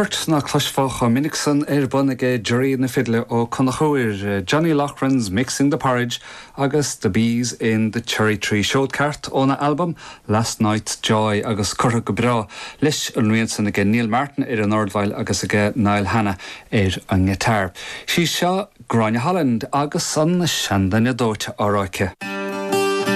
Cuirt na cluisfácha Minicson bunige Jerry na fiddle ó Connachuir Johnny Loughran's Mixing the Porridge agus The Bees in the Cherry Tree Showcart óna album Last Night's Joy agus Curra go bra leis an riansan ige Neil Martin an Nordweil agus ige Niall Hanna an guitar. Sí seo Gráinne Holland agus san na seandaine dóite áráice.